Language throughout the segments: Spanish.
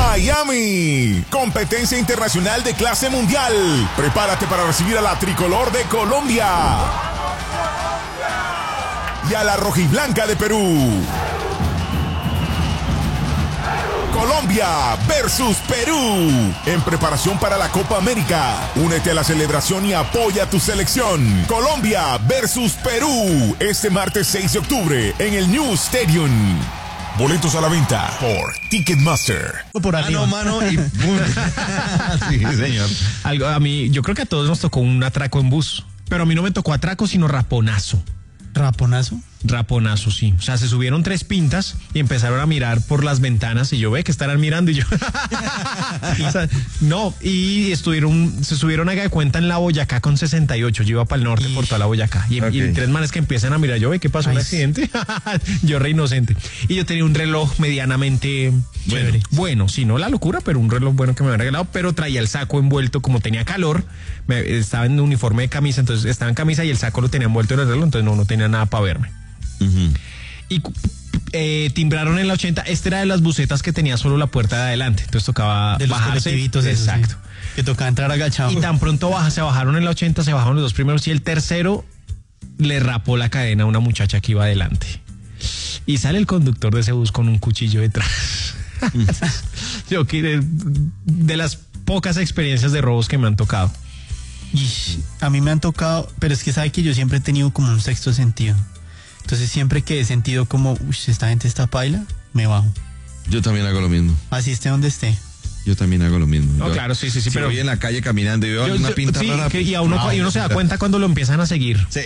Miami, competencia internacional de clase mundial. Prepárate para recibir a la tricolor de Colombia y a la rojiblanca de Perú. Colombia versus Perú, en preparación para la Copa América. Únete a la celebración y apoya a tu selección. Colombia versus Perú, este martes 6 de octubre en el New Stadium. Boletos a la venta por Ticketmaster. Por arriba. Mano y sí, señor. A mí, yo creo que a todos nos tocó un atraco en bus, pero a mí no me tocó atraco, sino raponazo. ¿Raponazo? Raponazo, sí. O sea, se subieron 3 pintas y empezaron a mirar por las ventanas y yo ve que estarán mirando y yo. O sea, no, y se subieron haga de cuenta en la Boyacá con 68. Yo iba para el norte por toda la Boyacá. Y 3 manes que empiezan a mirar, yo ve, ¿qué pasó? ¿Un accidente? Yo re inocente. Y yo tenía un reloj medianamente bueno, sí, no la locura, pero un reloj bueno que me habían regalado, pero traía el saco envuelto, como tenía calor, estaba en uniforme de camisa, entonces estaba en camisa y el saco lo tenía envuelto en el reloj, entonces no tenía nada para verme. Uh-huh. Y timbraron en la 80. Este era de las busetas que tenía solo la puerta de adelante, entonces tocaba de los bajarse. Exacto. Sí. Que tocaba entrar agachado. Y tan pronto se bajaron en la 80, se bajaron los 2 primeros y el tercero le rapó la cadena a una muchacha que iba adelante. Y sale el conductor de ese bus con un cuchillo detrás. Yo que de las pocas experiencias de robos que me han tocado. Y a mí me han tocado, pero es que sabe que yo siempre he tenido como un sexto sentido. Entonces siempre que he sentido como, esta gente está paila, me bajo. Yo también hago lo mismo. Así esté donde esté. Yo también hago lo mismo. No, claro, sí. Si pero voy en la calle caminando y veo una pinta rara. Y uno se da cuenta cuando lo empiezan a seguir. Sí.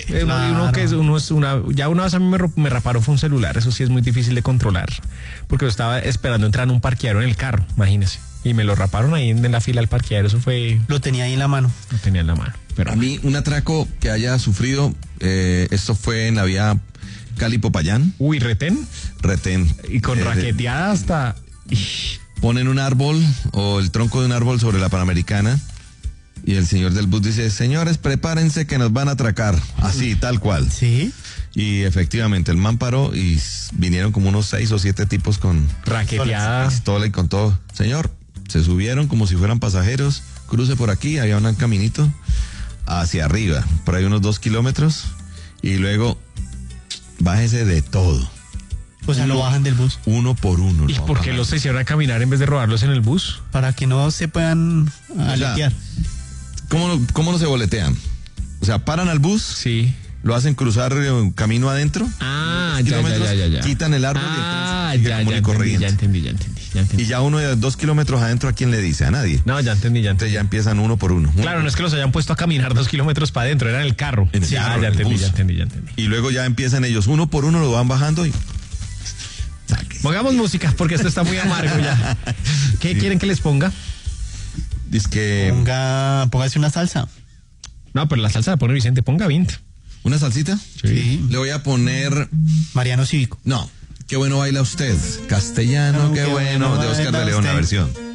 Ya una vez a mí me raparon fue un celular. Eso sí es muy difícil de controlar. Porque yo estaba esperando entrar en un parqueadero en el carro, imagínese. Y me lo raparon ahí en la fila del parqueadero. Eso fue... Lo tenía ahí en la mano. Lo tenía en la mano. Pero a mí, un atraco que haya sufrido, esto fue en la vía Cali-Popayán. Uy, retén. Y con raqueteada hasta... Ponen un árbol o el tronco de un árbol sobre la Panamericana y el señor del bus dice, señores, prepárense que nos van a atracar. Así, tal cual. Sí. Y efectivamente, el man paró y vinieron como unos 6 o 7 tipos con raqueteada, pistola y con todo. Señor, se subieron como si fueran pasajeros, cruce por aquí, había un caminito hacia arriba, por ahí unos 2 kilómetros y luego bájese de todo. O sea, lo bajan del bus. Uno por uno. ¿Y por qué los hicieron a caminar en vez de robarlos en el bus? Para que no se puedan aletear. ¿Cómo no se boletean? O sea, paran al bus. Sí. Lo hacen cruzar camino adentro. Ya. Quitan el árbol y ya entendí. Y ya uno de 2 kilómetros adentro, ¿a quién le dice? A nadie. No, ya entendí. Entonces ya empiezan uno por uno. Claro, no es que los hayan puesto a caminar 2 kilómetros para adentro, era en el carro. Ya entendí. Y luego ya empiezan ellos, uno por uno lo van bajando y... Pongamos música, porque esto está muy amargo ya. ¿Qué quieren que les ponga? Dice que... Póngase una salsa. No, pero la salsa la pone Vicente, ponga 20. ¿Una salsita? Sí. Le voy a poner... Mariano Cívico. No, qué bueno baila usted. Castellano, qué bueno. De Oscar de León, la versión.